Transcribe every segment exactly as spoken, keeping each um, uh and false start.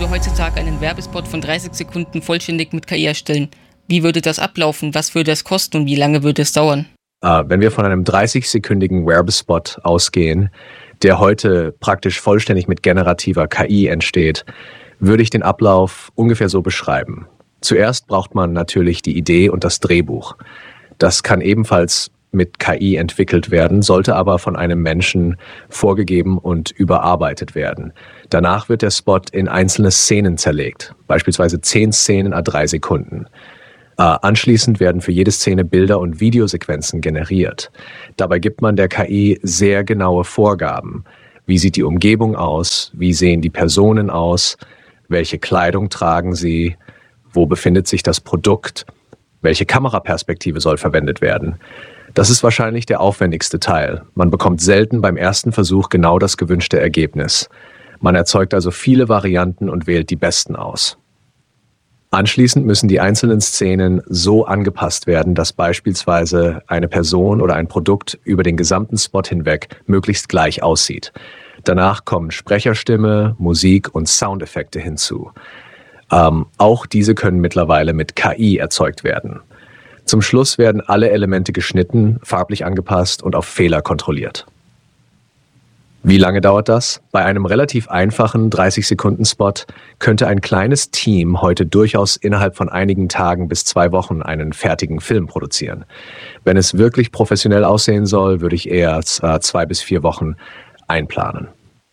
würde heutzutage einen Werbespot von dreißig Sekunden vollständig mit K I erstellen. Wie würde das ablaufen? Was würde es kosten und wie lange würde es dauern? Äh, wenn wir von einem dreißig-sekündigen Werbespot ausgehen, der heute praktisch vollständig mit generativer K I entsteht, würde ich den Ablauf ungefähr so beschreiben. Zuerst braucht man natürlich die Idee und das Drehbuch. Das kann ebenfalls mit K I entwickelt werden, sollte aber von einem Menschen vorgegeben und überarbeitet werden. Danach wird der Spot in einzelne Szenen zerlegt, beispielsweise zehn Szenen à drei Sekunden. Äh, anschließend werden für jede Szene Bilder und Videosequenzen generiert. Dabei gibt man der K I sehr genaue Vorgaben. Wie sieht die Umgebung aus? Wie sehen die Personen aus? Welche Kleidung tragen sie? Wo befindet sich das Produkt? Welche Kameraperspektive soll verwendet werden? Das ist wahrscheinlich der aufwendigste Teil. Man bekommt selten beim ersten Versuch genau das gewünschte Ergebnis. Man erzeugt also viele Varianten und wählt die besten aus. Anschließend müssen die einzelnen Szenen so angepasst werden, dass beispielsweise eine Person oder ein Produkt über den gesamten Spot hinweg möglichst gleich aussieht. Danach kommen Sprecherstimme, Musik und Soundeffekte hinzu. Ähm, auch diese können mittlerweile mit K I erzeugt werden. Zum Schluss werden alle Elemente geschnitten, farblich angepasst und auf Fehler kontrolliert. Wie lange dauert das? Bei einem relativ einfachen dreißig-Sekunden-Spot könnte ein kleines Team heute durchaus innerhalb von einigen Tagen bis zwei Wochen einen fertigen Film produzieren. Wenn es wirklich professionell aussehen soll, würde ich eher äh, zwei bis vier Wochen einplanen.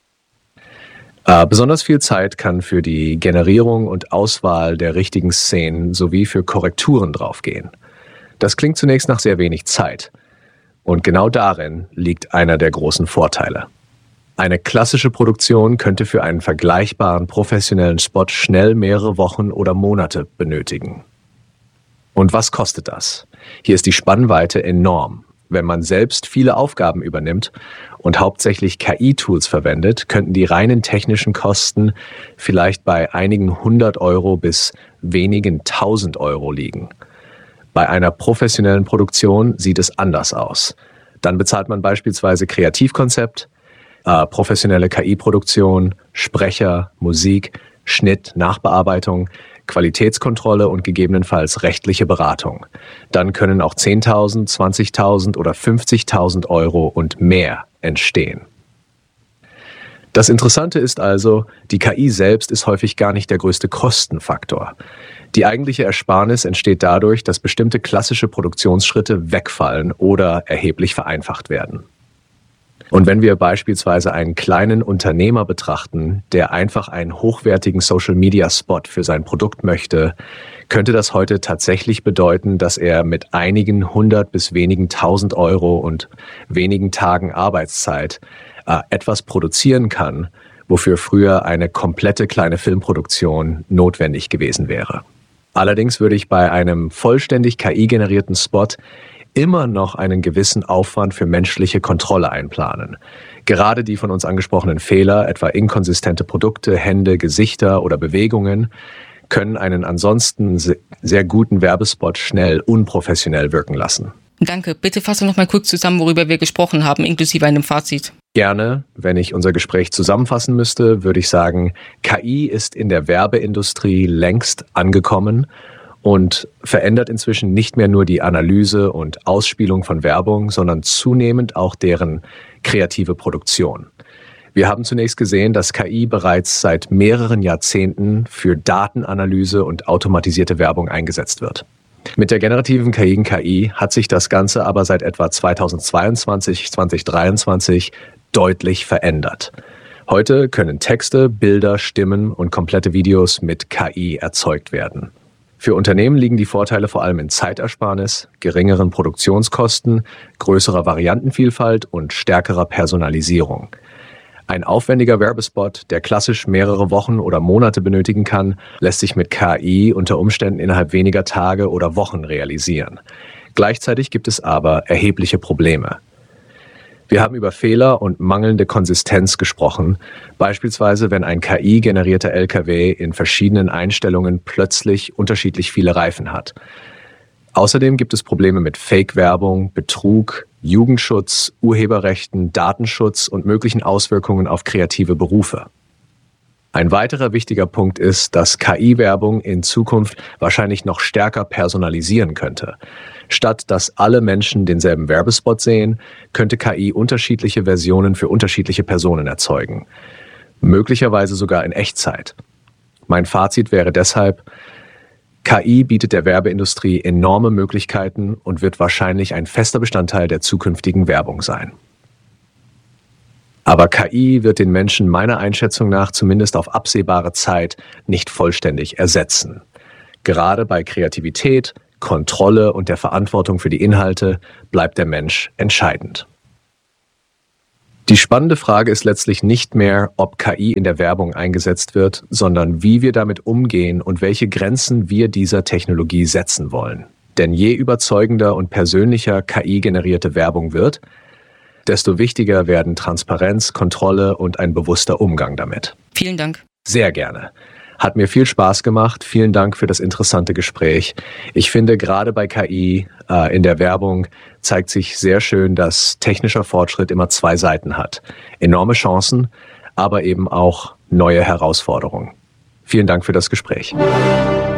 Äh, besonders viel Zeit kann für die Generierung und Auswahl der richtigen Szenen sowie für Korrekturen draufgehen. Das klingt zunächst nach sehr wenig Zeit. Und genau darin liegt einer der großen Vorteile. Eine klassische Produktion könnte für einen vergleichbaren professionellen Spot schnell mehrere Wochen oder Monate benötigen. Und was kostet das? Hier ist die Spannweite enorm. Wenn man selbst viele Aufgaben übernimmt und hauptsächlich K I-Tools verwendet, könnten die reinen technischen Kosten vielleicht bei einigen hundert Euro bis wenigen tausend Euro liegen. Bei einer professionellen Produktion sieht es anders aus. Dann bezahlt man beispielsweise Kreativkonzept, äh, professionelle K I-Produktion, Sprecher, Musik, Schnitt, Nachbearbeitung, Qualitätskontrolle und gegebenenfalls rechtliche Beratung. Dann können auch zehntausend, zwanzigtausend oder fünfzigtausend Euro und mehr entstehen. Das Interessante ist also, die K I selbst ist häufig gar nicht der größte Kostenfaktor. Die eigentliche Ersparnis entsteht dadurch, dass bestimmte klassische Produktionsschritte wegfallen oder erheblich vereinfacht werden. Und wenn wir beispielsweise einen kleinen Unternehmer betrachten, der einfach einen hochwertigen Social-Media-Spot für sein Produkt möchte, könnte das heute tatsächlich bedeuten, dass er mit einigen hundert bis wenigen tausend Euro und wenigen Tagen Arbeitszeit äh, etwas produzieren kann, wofür früher eine komplette kleine Filmproduktion notwendig gewesen wäre. Allerdings würde ich bei einem vollständig K I-generierten Spot immer noch einen gewissen Aufwand für menschliche Kontrolle einplanen. Gerade die von uns angesprochenen Fehler, etwa inkonsistente Produkte, Hände, Gesichter oder Bewegungen, können einen ansonsten sehr guten Werbespot schnell unprofessionell wirken lassen. Danke. Bitte fasse noch mal kurz zusammen, worüber wir gesprochen haben, inklusive einem Fazit. Gerne. Wenn ich unser Gespräch zusammenfassen müsste, würde ich sagen, K I ist in der Werbeindustrie längst angekommen und verändert inzwischen nicht mehr nur die Analyse und Ausspielung von Werbung, sondern zunehmend auch deren kreative Produktion. Wir haben zunächst gesehen, dass K I bereits seit mehreren Jahrzehnten für Datenanalyse und automatisierte Werbung eingesetzt wird. Mit der generativen K I hat sich das Ganze aber seit etwa zweitausendzweiundzwanzig, zweitausenddreiundzwanzig deutlich verändert. Heute können Texte, Bilder, Stimmen und komplette Videos mit K I erzeugt werden. Für Unternehmen liegen die Vorteile vor allem in Zeitersparnis, geringeren Produktionskosten, größerer Variantenvielfalt und stärkerer Personalisierung. Ein aufwendiger Werbespot, der klassisch mehrere Wochen oder Monate benötigen kann, lässt sich mit K I unter Umständen innerhalb weniger Tage oder Wochen realisieren. Gleichzeitig gibt es aber erhebliche Probleme. Wir haben über Fehler und mangelnde Konsistenz gesprochen, beispielsweise wenn ein K I-generierter L K W in verschiedenen Einstellungen plötzlich unterschiedlich viele Reifen hat. Außerdem gibt es Probleme mit Fake-Werbung, Betrug, Jugendschutz, Urheberrechten, Datenschutz und möglichen Auswirkungen auf kreative Berufe. Ein weiterer wichtiger Punkt ist, dass K I-Werbung in Zukunft wahrscheinlich noch stärker personalisieren könnte. Statt dass alle Menschen denselben Werbespot sehen, könnte K I unterschiedliche Versionen für unterschiedliche Personen erzeugen. Möglicherweise sogar in Echtzeit. Mein Fazit wäre deshalb, K I bietet der Werbeindustrie enorme Möglichkeiten und wird wahrscheinlich ein fester Bestandteil der zukünftigen Werbung sein. Aber K I wird den Menschen meiner Einschätzung nach zumindest auf absehbare Zeit nicht vollständig ersetzen. Gerade bei Kreativität, Kontrolle und der Verantwortung für die Inhalte bleibt der Mensch entscheidend. Die spannende Frage ist letztlich nicht mehr, ob K I in der Werbung eingesetzt wird, sondern wie wir damit umgehen und welche Grenzen wir dieser Technologie setzen wollen. Denn je überzeugender und persönlicher K I-generierte Werbung wird, desto wichtiger werden Transparenz, Kontrolle und ein bewusster Umgang damit. Vielen Dank. Sehr gerne. Hat mir viel Spaß gemacht. Vielen Dank für das interessante Gespräch. Ich finde, gerade bei K I äh, in der Werbung zeigt sich sehr schön, dass technischer Fortschritt immer zwei Seiten hat. Enorme Chancen, aber eben auch neue Herausforderungen. Vielen Dank für das Gespräch.